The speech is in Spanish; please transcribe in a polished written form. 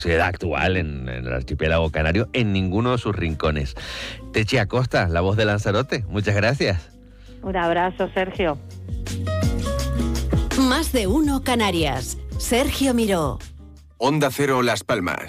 sociedad actual en el archipiélago canario, en ninguno de sus rincones. Techi Acosta, la voz de Lanzarote, muchas gracias. Un abrazo, Sergio. Más de uno Canarias. Sergio Miró. Onda Cero Las Palmas.